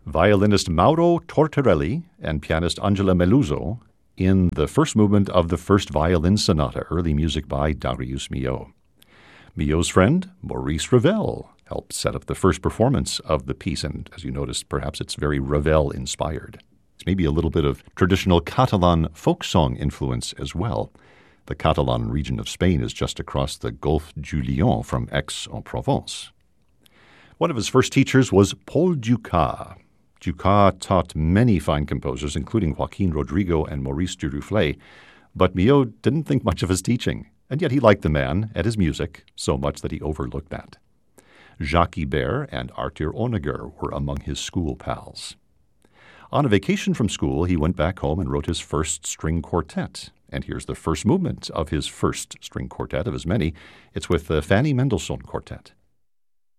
violinist Mauro Tortorelli and pianist Angela Meluso in the first movement of the First Violin Sonata, early music by Darius Milhaud. Milhaud's friend, Maurice Ravel, helped set up the first performance of the piece, and as you noticed, perhaps it's very Ravel-inspired. It's maybe a little bit of traditional Catalan folk song influence as well. The Catalan region of Spain is just across the Golfe du Lion from Aix-en-Provence. One of his first teachers was Paul Dukas. Dukas taught many fine composers, including Joaquin Rodrigo and Maurice Duruflé, but Milhaud didn't think much of his teaching, and yet he liked the man and his music so much that he overlooked that. Jacques Ibert and Arthur Honegger were among his school pals. On a vacation from school, he went back home and wrote his first string quartet. And here's the first movement of his first string quartet of his many. It's with the Fanny Mendelssohn Quartet.